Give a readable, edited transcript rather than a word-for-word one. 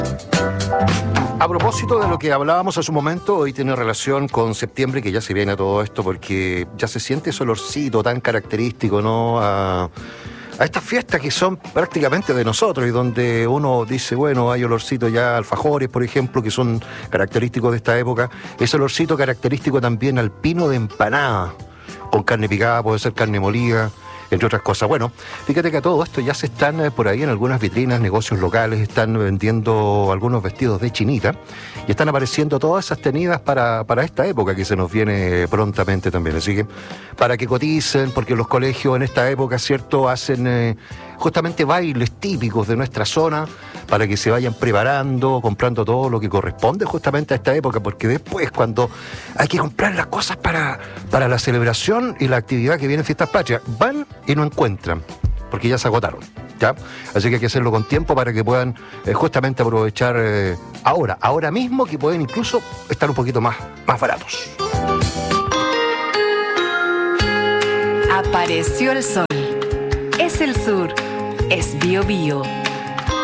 A propósito de lo que hablábamos hace un momento, hoy tiene relación con septiembre, que ya se viene todo esto, porque ya se siente ese olorcito tan característico, ¿no? A estas fiestas que son prácticamente de nosotros y donde uno dice, bueno, hay olorcito ya a alfajores, por ejemplo, que son característicos de esta época. Ese olorcito característico también al pino de empanada, con carne picada, puede ser carne molida, entre otras cosas. Bueno, fíjate que a todo esto ya se están por ahí en algunas vitrinas, negocios locales, están vendiendo algunos vestidos de chinita y están apareciendo todas esas tenidas para esta época que se nos viene prontamente también. Así que para que coticen, porque los colegios en esta época, ¿cierto?, hacen justamente bailes típicos de nuestra zona para que se vayan preparando, comprando todo lo que corresponde justamente a esta época, porque después cuando hay que comprar las cosas para la celebración y la actividad que viene en Fiestas Patrias, van y no encuentran, porque ya se agotaron, ¿ya? Así que hay que hacerlo con tiempo para que puedan justamente aprovechar ahora mismo, que pueden incluso estar un poquito más baratos. Apareció el sol. Es el sur. Es Bio Bio.